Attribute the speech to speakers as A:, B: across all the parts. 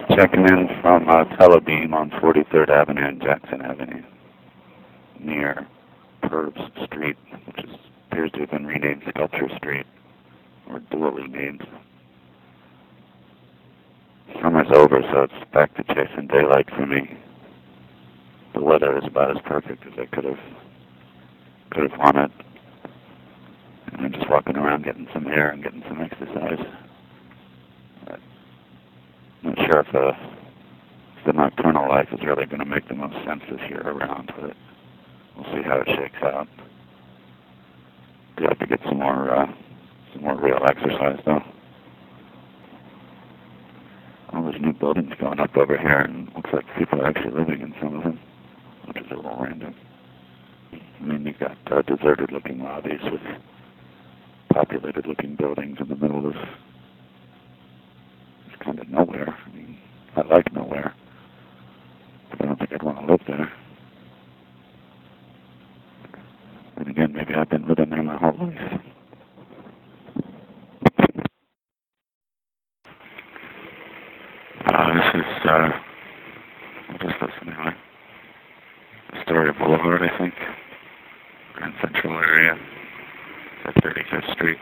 A: Checking in from Telebeam on 43rd Avenue and Jackson Avenue, near Purves Street, which appears to have been renamed Sculpture Street, or dually named. Summer's over, so it's back to chasing daylight for me. The weather is about as perfect as I could have wanted. And I'm just walking around getting some air and getting some exercise. I'm not sure if the nocturnal life is really going to make the most sense this year around, but we'll see how it shakes out. Do have to get some more real exercise though. All these new buildings going up over here, and it looks like people are actually living in some of them, which is a little random. I mean, you've got deserted-looking lobbies with populated-looking buildings in the middle of just kind of nowhere. I mean, I like nowhere, but I don't think I'd want to live there. And again, maybe I've been living there my whole life. This is, what is this anyway? Astoria Boulevard, I think. Grand Central area. At 35th Street.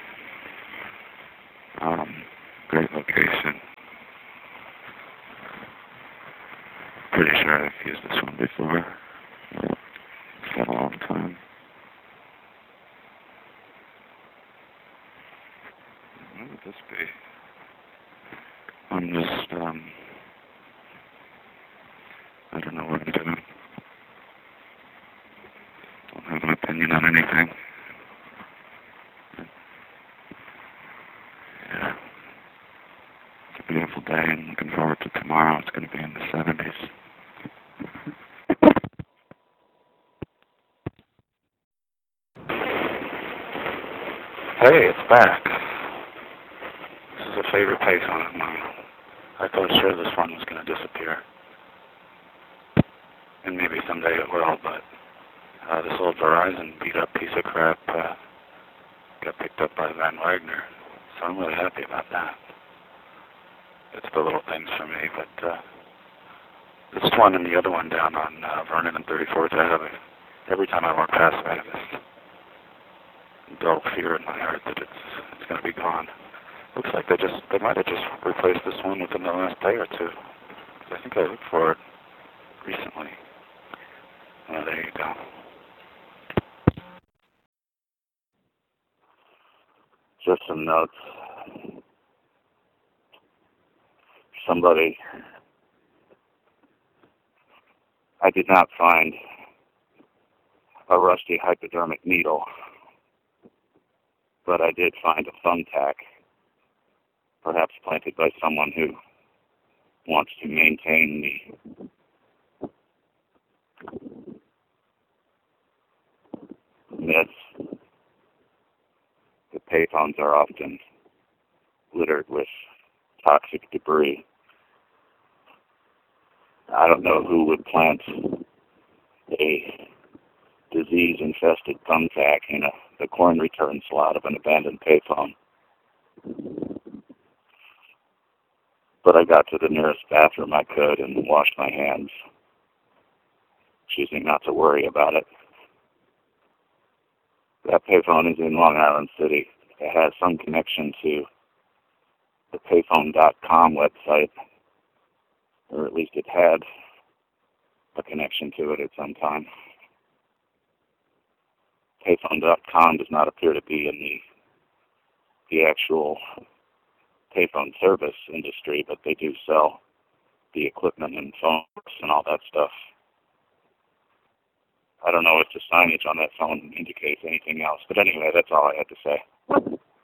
A: Great location. Pretty sure I've used this one before. It's been a long time. What would this be? I'm just, I don't know what I'm doing. Don't have an opinion on anything. Yeah. It's a beautiful day and looking forward to tomorrow. It's going to be in the 70s. Hey, it's back. This is a favorite payphone of mine. I thought sure this one was going to disappear. And maybe someday it will, but this old Verizon beat-up piece of crap got picked up by Van Wagner. So I'm really happy about that. It's the little things for me, but this one and the other one down on Vernon and 34th Avenue, every time I walk past it, I have this dull fear in my heart that it's going to be gone. Looks like they might have just replaced this one within the last day or two. I think I looked for it recently. Oh, there you go. Just some notes. Somebody, I did not find a rusty hypodermic needle, but I did find a thumbtack, perhaps planted by someone who wants to maintain the myth that payphones are often littered with toxic debris. I don't know who would plant a disease-infested thumbtack in the coin return slot of an abandoned payphone. But I got to the nearest bathroom I could and washed my hands, choosing not to worry about it. That payphone is in Long Island City. It has some connection to the payphone.com website, or at least it had a connection to it at some time. Payphone.com does not appear to be in the actual payphone service industry, but they do sell the equipment and phones and all that stuff. I don't know if the signage on that phone indicates anything else, but anyway, that's all I had to say.